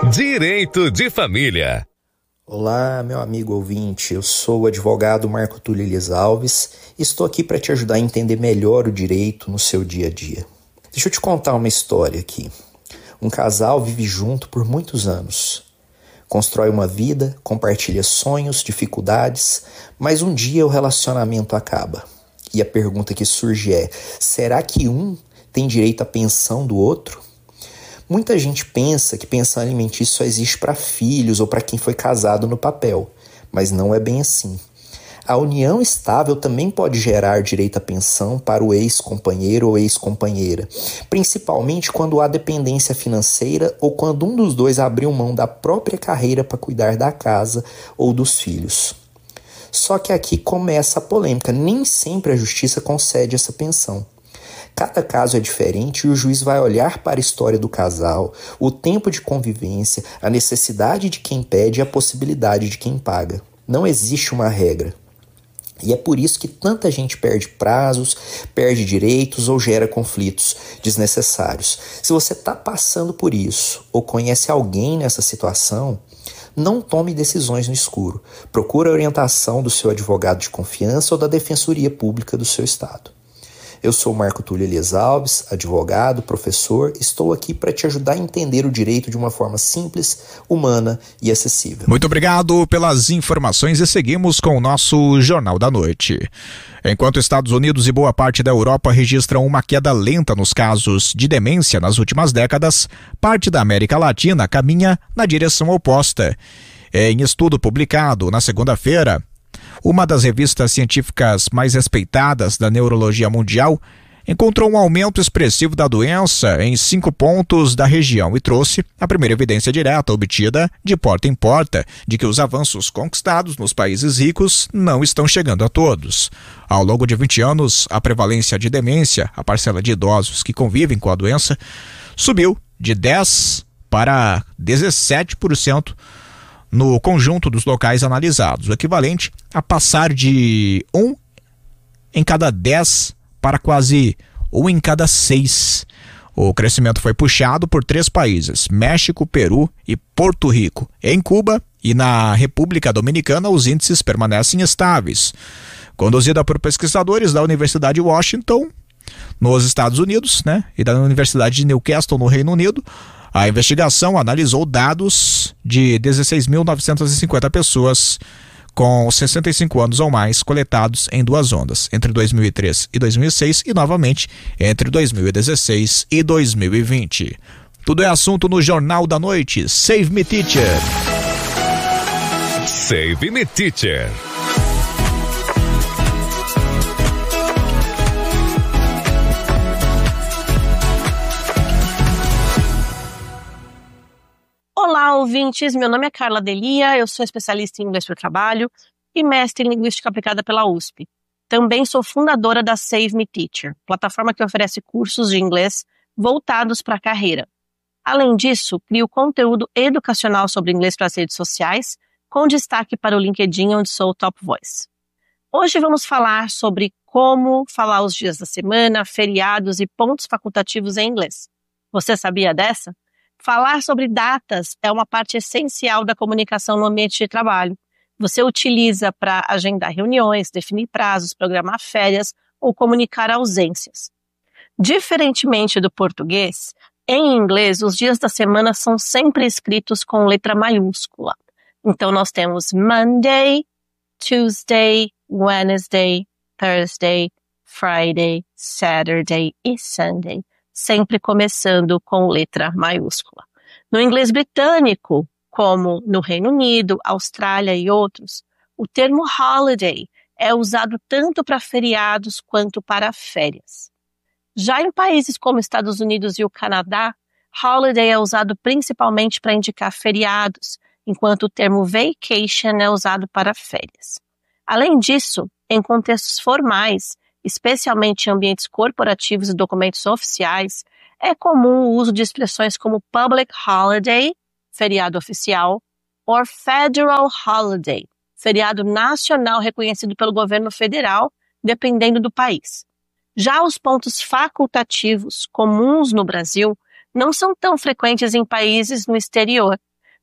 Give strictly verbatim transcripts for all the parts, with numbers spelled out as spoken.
Direito de Família. Olá, meu amigo ouvinte, eu sou o advogado Marco Túlio Elias Alves e estou aqui para te ajudar a entender melhor o direito no seu dia a dia. Deixa eu te contar uma história aqui. Um casal vive junto por muitos anos. Constrói uma vida, compartilha sonhos, dificuldades, mas um dia o relacionamento acaba. E a pergunta que surge é, será que um tem direito à pensão do outro? Muita gente pensa que pensão alimentícia só existe para filhos ou para quem foi casado no papel, mas não é bem assim. A união estável também pode gerar direito à pensão para o ex-companheiro ou ex-companheira, principalmente quando há dependência financeira ou quando um dos dois abriu mão da própria carreira para cuidar da casa ou dos filhos. Só que aqui começa a polêmica, nem sempre a justiça concede essa pensão. Cada caso é diferente e o juiz vai olhar para a história do casal, o tempo de convivência, a necessidade de quem pede e a possibilidade de quem paga. Não existe uma regra. E é por isso que tanta gente perde prazos, perde direitos ou gera conflitos desnecessários. Se você está passando por isso ou conhece alguém nessa situação, não tome decisões no escuro. Procure a orientação do seu advogado de confiança ou da Defensoria Pública do seu estado. Eu sou Marco Túlio Elias Alves, advogado, professor. Estou aqui para te ajudar a entender o direito de uma forma simples, humana e acessível. Muito obrigado pelas informações e seguimos com o nosso Jornal da Noite. Enquanto Estados Unidos e boa parte da Europa registram uma queda lenta nos casos de demência nas últimas décadas, parte da América Latina caminha na direção oposta. Em estudo publicado na segunda-feira, uma das revistas científicas mais respeitadas da neurologia mundial encontrou um aumento expressivo da doença em cinco pontos da região e trouxe a primeira evidência direta obtida de porta em porta de que os avanços conquistados nos países ricos não estão chegando a todos. Ao longo de vinte anos, a prevalência de demência, a parcela de idosos que convivem com a doença, subiu de dez para dezessete por cento no conjunto dos locais analisados, o equivalente a passar de um em cada dez para quase um em cada seis. O crescimento foi puxado por três países, México, Peru e Porto Rico. Em Cuba e na República Dominicana, os índices permanecem estáveis. Conduzida por pesquisadores da Universidade de Washington, nos Estados Unidos, né, e da Universidade de Newcastle, no Reino Unido, a investigação analisou dados de dezesseis mil novecentas e cinquenta pessoas com sessenta e cinco anos ou mais coletados em duas ondas, entre dois mil e três e dois mil e seis e novamente entre dois mil e dezesseis e dois mil e vinte. Tudo é assunto no Jornal da Noite. Save Me Teacher. Save Me Teacher. Olá, ouvintes. Meu nome é Carla Delia, eu sou especialista em inglês para o trabalho e mestre em linguística aplicada pela U S P. Também sou fundadora da Save Me Teacher, plataforma que oferece cursos de inglês voltados para a carreira. Além disso, crio conteúdo educacional sobre inglês para as redes sociais, com destaque para o LinkedIn, onde sou o Top Voice. Hoje vamos falar sobre como falar os dias da semana, feriados e pontos facultativos em inglês. Você sabia dessa? Falar sobre datas é uma parte essencial da comunicação no ambiente de trabalho. Você utiliza para agendar reuniões, definir prazos, programar férias ou comunicar ausências. Diferentemente do português, em inglês os dias da semana são sempre escritos com letra maiúscula. Então nós temos Monday, Tuesday, Wednesday, Thursday, Friday, Saturday e Sunday, sempre começando com letra maiúscula. No inglês britânico, como no Reino Unido, Austrália e outros, o termo holiday é usado tanto para feriados quanto para férias. Já em países como Estados Unidos e o Canadá, holiday é usado principalmente para indicar feriados, enquanto o termo vacation é usado para férias. Além disso, em contextos formais, especialmente em ambientes corporativos e documentos oficiais, é comum o uso de expressões como public holiday, feriado oficial, or federal holiday, feriado nacional reconhecido pelo governo federal, dependendo do país. Já os pontos facultativos, comuns no Brasil, não são tão frequentes em países no exterior,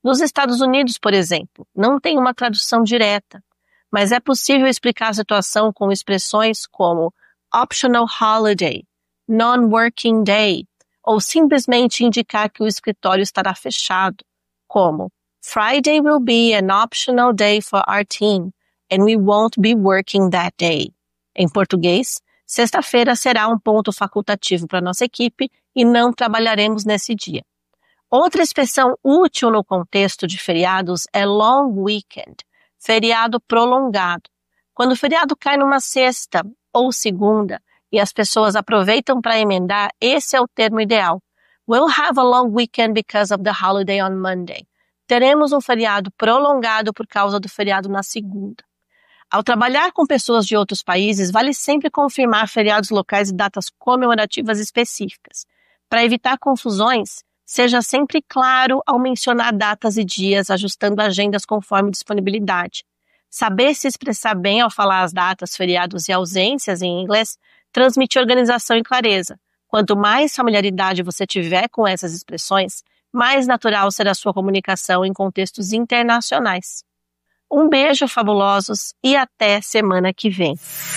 Nos Estados Unidos, por exemplo, não tem uma tradução direta, mas é possível explicar a situação com expressões como optional holiday, non-working day, ou simplesmente indicar que o escritório estará fechado, como Friday will be an optional day for our team, and we won't be working that day. Em português, sexta-feira será um ponto facultativo para nossa equipe e não trabalharemos nesse dia. Outra expressão útil no contexto de feriados é long weekend, feriado prolongado. Quando o feriado cai numa sexta ou segunda e as pessoas aproveitam para emendar, esse é o termo ideal. We'll have a long weekend because of the holiday on Monday. Teremos um feriado prolongado por causa do feriado na segunda. Ao trabalhar com pessoas de outros países, vale sempre confirmar feriados locais e datas comemorativas específicas. Para evitar confusões, seja sempre claro ao mencionar datas e dias, ajustando agendas conforme disponibilidade. Saber se expressar bem ao falar as datas, feriados e ausências em inglês transmite organização e clareza. Quanto mais familiaridade você tiver com essas expressões, mais natural será a sua comunicação em contextos internacionais. Um beijo, fabulosos, e até semana que vem.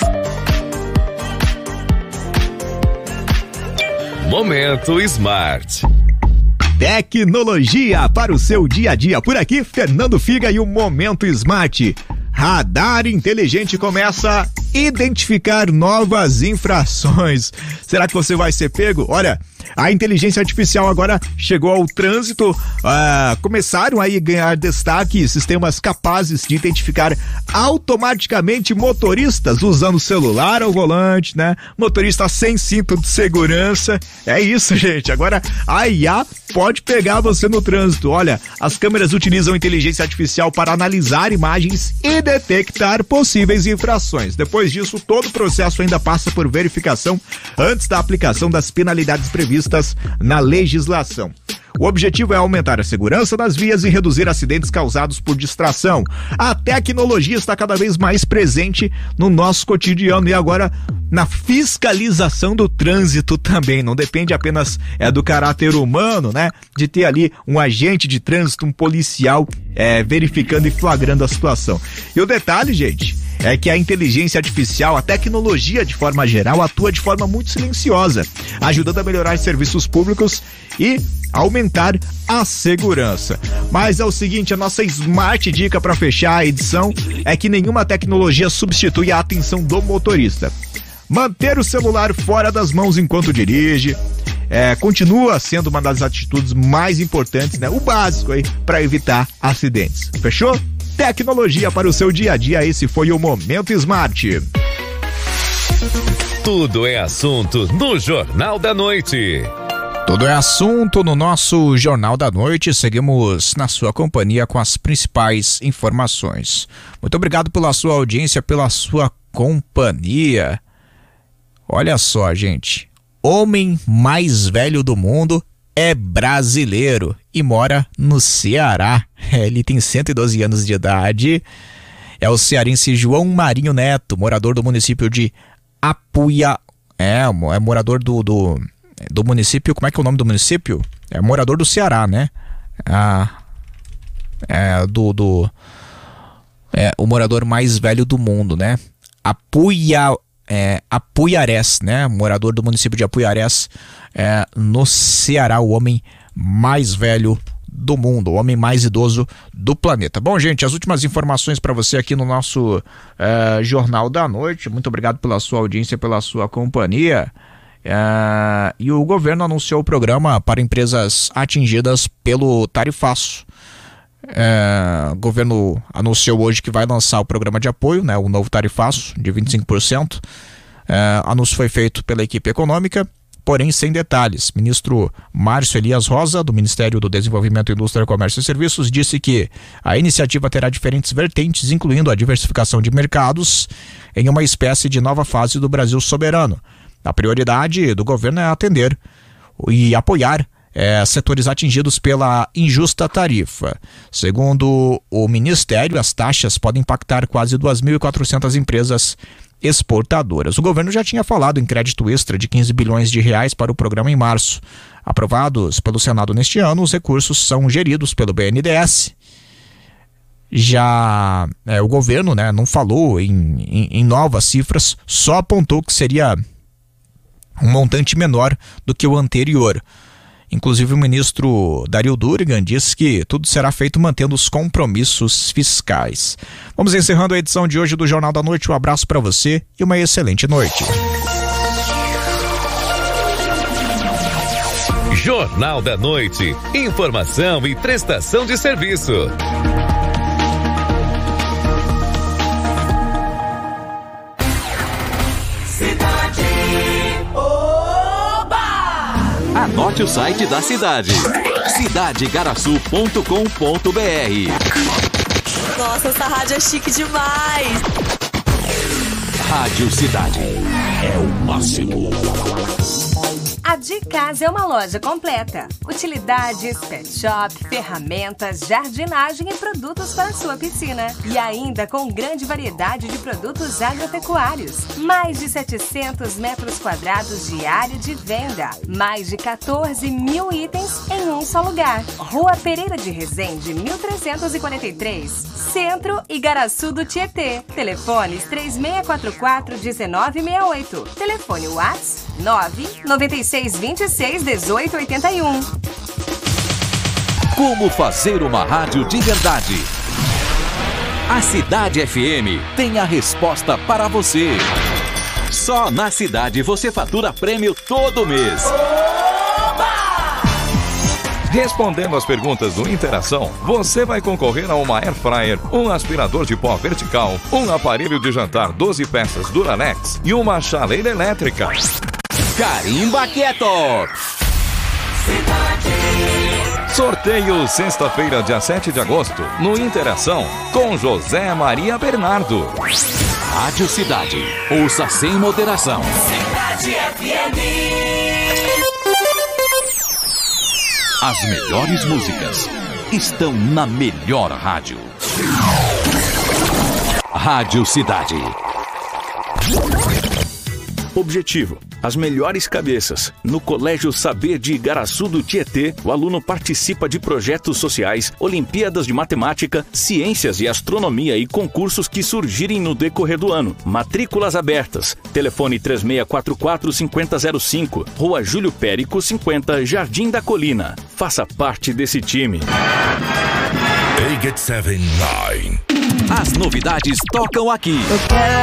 Momento Smart. Tecnologia para o seu dia a dia. Por aqui, Fernando Figa e o Momento Smart. Radar inteligente começa a identificar novas infrações. Será que você vai ser pego? Olha, a inteligência artificial agora chegou ao trânsito. Uh, começaram aí a ganhar destaque sistemas capazes de identificar automaticamente motoristas usando celular ao volante, né? Motorista sem cinto de segurança. É isso, gente. Agora a I A pode pegar você no trânsito. Olha, as câmeras utilizam inteligência artificial para analisar imagens e detectar possíveis infrações. Depois disso, todo o processo ainda passa por verificação antes da aplicação das penalidades previstas na legislação. O objetivo é aumentar a segurança das vias e reduzir acidentes causados por distração. A tecnologia está cada vez mais presente no nosso cotidiano e agora na fiscalização do trânsito também. Não depende apenas é, do caráter humano, né? De ter ali um agente de trânsito, um policial é, verificando e flagrando a situação. E o detalhe, gente, é que a inteligência artificial, a tecnologia de forma geral, atua de forma muito silenciosa, ajudando a melhorar serviços públicos e aumentar a segurança. Mas é o seguinte, a nossa Smart Dica para fechar a edição é que nenhuma tecnologia substitui a atenção do motorista. Manter o celular fora das mãos enquanto dirige é, continua sendo uma das atitudes mais importantes, né? O básico aí para evitar acidentes. Fechou? Tecnologia para o seu dia a dia, esse foi o Momento Smart. Tudo é assunto no Jornal da Noite. Tudo é assunto no nosso Jornal da Noite. Seguimos na sua companhia com as principais informações. Muito obrigado pela sua audiência, pela sua companhia. Olha só, gente. Homem mais velho do mundo é brasileiro e mora no Ceará. Ele tem cento e doze anos de idade. É o cearense João Marinho Neto, morador do município de Apuia. É, é morador do, do, do município. Como é que é o nome do município? É morador do Ceará, né? Ah, é do. do é, o morador mais velho do mundo, né? Apuia. É, Apuiarés, né? Morador do município de Apuiarés, é, no Ceará, o homem mais velho do mundo, o homem mais idoso do planeta. Bom, gente, as últimas informações para você aqui no nosso é, Jornal da Noite. Muito obrigado pela sua audiência, pela sua companhia. É, e o governo anunciou o programa para empresas atingidas pelo tarifaço. É, o governo anunciou hoje que vai lançar o programa de apoio, né, o novo tarifaço de vinte e cinco por cento. É, anúncio foi feito pela equipe econômica, porém sem detalhes. Ministro Márcio Elias Rosa, do Ministério do Desenvolvimento, Indústria, Comércio e Serviços, disse que a iniciativa terá diferentes vertentes, incluindo a diversificação de mercados em uma espécie de nova fase do Brasil soberano. A prioridade do governo é atender e apoiar É, setores atingidos pela injusta tarifa. Segundo o Ministério, as taxas podem impactar quase duas mil e quatrocentas empresas exportadoras. O governo já tinha falado em crédito extra de quinze bilhões de reais para o programa em março. Aprovados pelo Senado neste ano, os recursos são geridos pelo B N D E S. Já é, o governo, né, não falou em, em, em novas cifras, só apontou que seria um montante menor do que o anterior. Inclusive o ministro Dario Durigan disse que tudo será feito mantendo os compromissos fiscais. Vamos encerrando a edição de hoje do Jornal da Noite. Um abraço para você e uma excelente noite. Jornal da Noite. Informação e prestação de serviço. Anote o site da cidade, cidade garaçu ponto com ponto br. Nossa, essa rádio é chique demais. Rádio Cidade é o máximo. A De Casa é uma loja completa. Utilidades, pet shop, ferramentas, jardinagem e produtos para sua piscina. E ainda com grande variedade de produtos agropecuários. Mais de setecentos metros quadrados de área de venda. Mais de quatorze mil itens em um só lugar. Rua Pereira de Resende, mil trezentos e quarenta e três. Centro e Igaraçu do Tietê. Telefones três seis quatro quatro, um nove seis oito. Telefone WhatsApp nove nove seis, dois seis, um oito oito um. Como fazer uma rádio de verdade? A Cidade F M tem a resposta para você. Só na Cidade você fatura prêmio todo mês. Respondendo as perguntas do Interação, você vai concorrer a uma Air Fryer, um aspirador de pó vertical, um aparelho de jantar doze peças Duralex e uma chaleira elétrica. Carimba Quieto! Sorteio sexta-feira, dia sete de agosto, no Interação, com José Maria Bernardo. Rádio Cidade, ouça sem moderação. Cidade F M. As melhores músicas estão na melhor rádio. Rádio Cidade. Objetivo: as melhores cabeças. No Colégio Saber de Igaraçu do Tietê, o aluno participa de projetos sociais, Olimpíadas de Matemática, Ciências e Astronomia e concursos que surgirem no decorrer do ano. Matrículas abertas. Telefone três seis quatro quatro, cinco zero zero cinco, Rua Júlio Périco, cinquenta, Jardim da Colina. Faça parte desse time. As novidades tocam aqui.